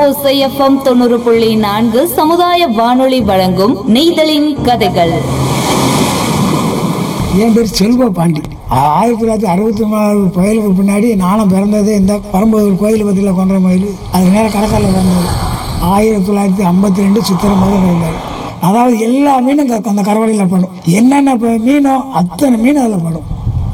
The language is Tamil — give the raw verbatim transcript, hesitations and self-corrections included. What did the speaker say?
ஓசை எஃப்எம் தொண்ணூறு புள்ளி நான்கு சமுதாய வானொலி வழங்கும் நெய்தலின் கதைகள். என் பேர் செல்வ பாண்டி. ஆயிரத்தி தொள்ளாயிரத்தி அறுபத்தி ஒன்பதாவது புயலுக்கு பின்னாடி நானும் பிறந்தது இந்த பரம்பூர் கோயில் பற்றியில் கொன்ற மயில் அது நேரம் கடற்கரையில் பிறந்தது. ஆயிரத்தி தொள்ளாயிரத்தி ஐம்பத்தி ரெண்டு சித்திரை மாதம் இருந்தார். அதாவது எல்லா மீனும் அந்த கரவடையில் படும். என்னென்ன மீனோ அத்தனை மீன் அதில் படும்.